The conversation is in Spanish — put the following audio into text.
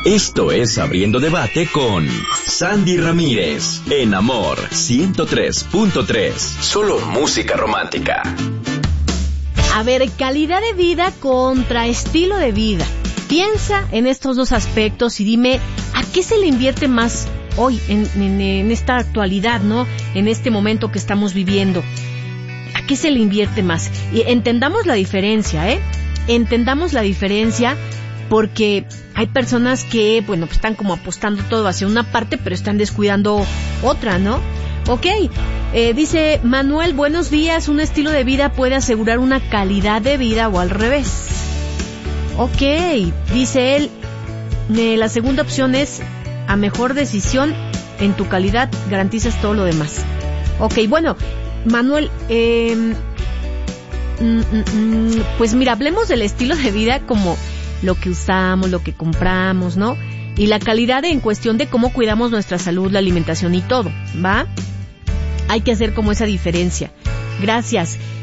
Esto es Abriendo Debate con Sandy Ramírez, en Amor 103.3. Solo música romántica. A ver, calidad de vida contra estilo de vida. Piensa en estos dos aspectos y dime, ¿a qué se le invierte más hoy, en esta actualidad, ¿no? En este momento que estamos viviendo. ¿A qué se le invierte más? Y entendamos la diferencia, Entendamos la diferencia, porque hay personas que, bueno, pues están como apostando todo hacia una parte, pero están descuidando otra, ¿no? Ok, dice Manuel, buenos días, un estilo de vida puede asegurar una calidad de vida o al revés. Ok, dice él, la segunda opción es, a mejor decisión, en tu calidad garantizas todo lo demás. Ok, bueno, Manuel, pues mira, hablemos del estilo de vida como lo que usamos, lo que compramos, ¿no? Y la calidad en cuestión de cómo cuidamos nuestra salud, la alimentación y todo, ¿va? Hay que hacer como esa diferencia. Gracias.